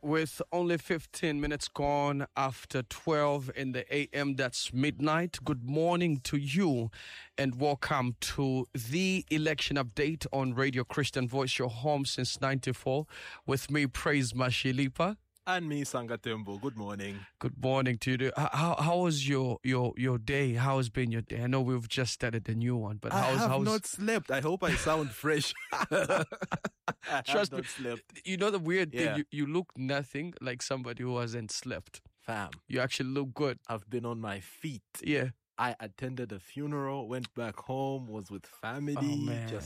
with only 15 minutes gone after 12 in the a.m., that's midnight. Good morning to you and welcome to the election update on Radio Christian Voice, your home since 94. With me, Praise Mashilipa. And me, Sangatembo. Good morning. Good morning to you. How was your day? How has been your day? I know we've just started a new one, but I have not slept. I hope I sound fresh. Trust me. Slept. You know the weird thing? You look nothing like somebody who hasn't slept. Fam. You actually look good. I've been on my feet. Yeah. I attended a funeral, went back home, was with family. Oh, man.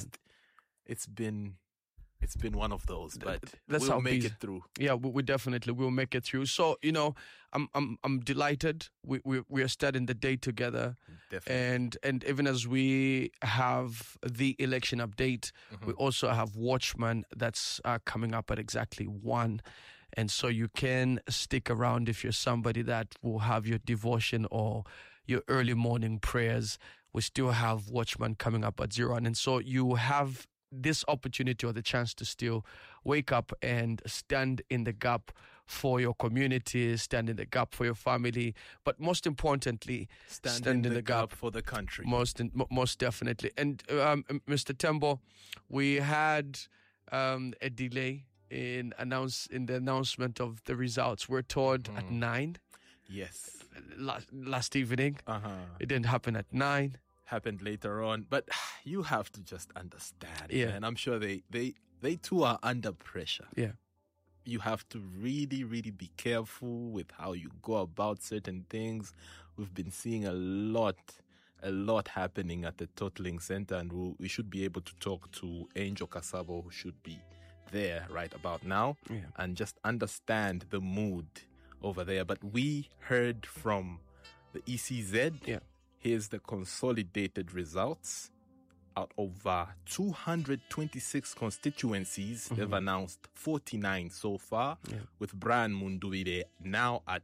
It's been one of those, but that's we'll how make busy. it through. Yeah, we definitely will make it through. So, I'm delighted. We are starting the day together. Definitely. And even as we have the election update, we also have Watchman that's coming up at exactly 1. And so you can stick around if you're somebody that will have your devotion or your early morning prayers. We still have Watchman coming up at 0. And so you have this opportunity or the chance to still wake up and stand in the gap for your community, stand in the gap for your family, but most importantly, stand in the gap for the country. Most definitely. And Mr. Tembo, we had a delay in the announcement of the results. We're told at 9. Yes. Last evening. It didn't happen at 9. Happened later on, but you have to just understand, and I'm sure they too are under pressure. Yeah, you have to really, really be careful with how you go about certain things. We've been seeing a lot happening at the Totaling Center, and we should be able to talk to Angel Kasabo, who should be there right about now, and just understand the mood over there. But we heard from the ECZ. Yeah. Here's the consolidated results. Out of 226 constituencies, they've announced 49 so far, with Brian Munduire now at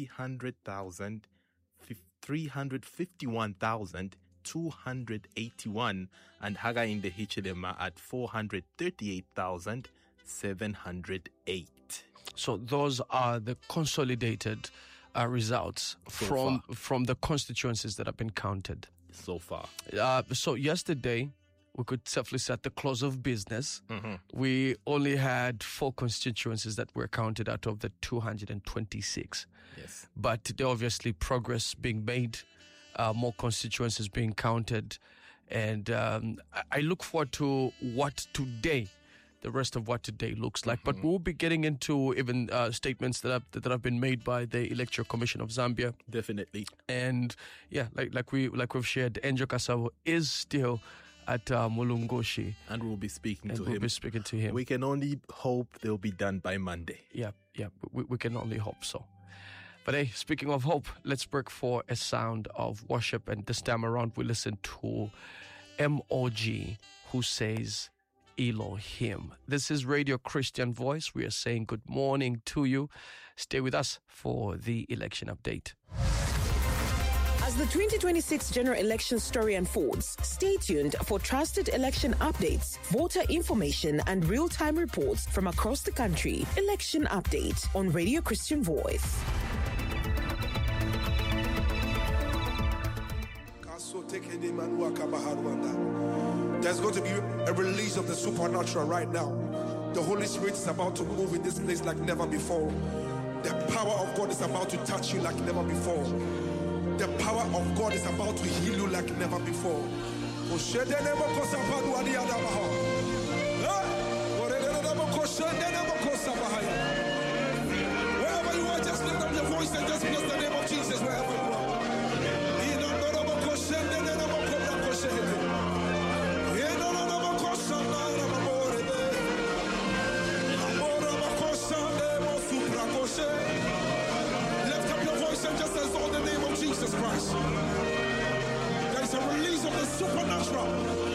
351,281 and Hakainde Hichilema at 438,708. So those are the consolidated results from the constituencies that have been counted so far. So yesterday, we could safely say at the close of business, we only had 4 constituencies that were counted out of the 226. Yes. But today, obviously, progress being made, more constituencies being counted. And I look forward to the rest of what today looks like. But we'll be getting into even statements that have been made by the Electoral Commission of Zambia. Definitely. And like we've shared, Angel Kasabo is still at Mulungoshi, and we'll be speaking to him. We can only hope they'll be done by Monday. Yeah. We can only hope so. But hey, speaking of hope, let's break for a sound of worship. And this time around, we listen to MOG, who says Elohim. This is Radio Christian Voice. We are saying good morning to you. Stay with us for the election update. As the 2026 general election story unfolds, stay tuned for trusted election updates, voter information, and real-time reports from across the country. Election Update on Radio Christian Voice. There's going to be a release of the supernatural right now. The Holy Spirit is about to move in this place like never before. The power of God is about to touch you like never before. The power of God is about to heal you like never before. Wherever you are, just lift up your voice and just bless the name of Jesus wherever you are. Lift up your voice and just exalt the name of Jesus Christ. There is a release of the supernatural.